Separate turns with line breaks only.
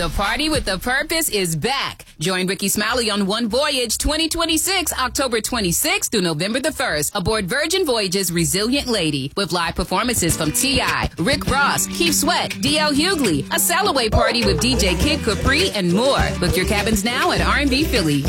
The Party with a Purpose is back. Join Ricky Smiley on One Voyage 2026, October 26th through November the 1st, aboard Virgin Voyage's Resilient Lady, with live performances from T.I., Rick Ross, Keith Sweat, D.L. Hughley, a Sail Away party with DJ Kid Capri, and more. Book your cabins now at R&B Philly.